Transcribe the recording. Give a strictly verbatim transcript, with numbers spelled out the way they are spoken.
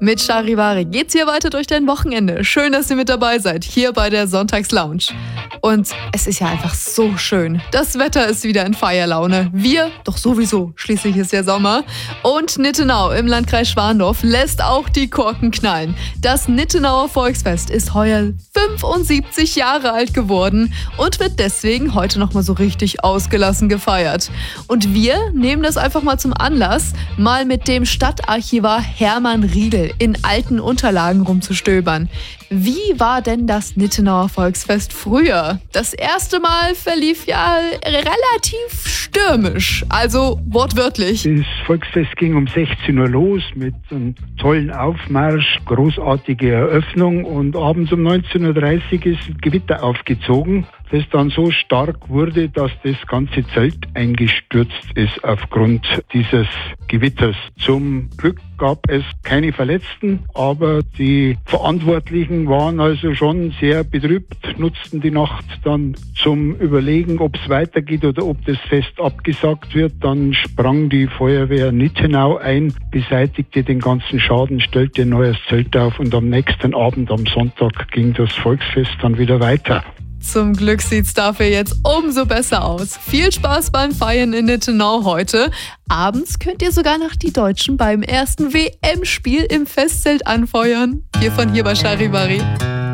Mit Charivari geht's hier weiter durch dein Wochenende. Schön, dass ihr mit dabei seid, hier bei der Sonntagslounge. Und es ist ja einfach so schön. Das Wetter ist wieder in Feierlaune. Wir doch sowieso, schließlich ist ja Sommer. Und Nittenau im Landkreis Schwandorf lässt auch die Korken knallen. Das Nittenauer Volksfest ist heuer fünfundsiebzig Jahre alt geworden und wird deswegen heute nochmal so richtig ausgelassen gefeiert. Und wir nehmen das einfach mal zum Anlass, mal mit dem Stadtarchivar Hermann Riedel in alten Unterlagen rumzustöbern. Wie war denn das Nittenauer Volksfest früher? Das erste Mal verlief ja relativ stürmisch, also wortwörtlich. Das Volksfest ging um sechzehn Uhr los mit einem tollen Aufmarsch, großartige Eröffnung und abends um neunzehn Uhr dreißig ist ein Gewitter aufgezogen, das dann so stark wurde, dass das ganze Zelt eingestürzt ist aufgrund dieses Gewitters. Zum Glück gab es keine Verletzten, aber die Verantwortlichen waren also schon sehr betrübt, nutzten die Nacht dann zum Überlegen, ob es weitergeht oder ob das Fest abgesagt wird. Dann sprang die Feuerwehr Nittenau ein, beseitigte den ganzen Schaden, stellte ein neues Zelt auf und am nächsten Abend, am Sonntag, ging das Volksfest dann wieder weiter. Zum Glück sieht's dafür jetzt umso besser aus. Viel Spaß beim Feiern in Nittenau heute. Abends könnt ihr sogar noch die Deutschen beim ersten W M-Spiel im Festzelt anfeuern. Hier von hier bei Charivari.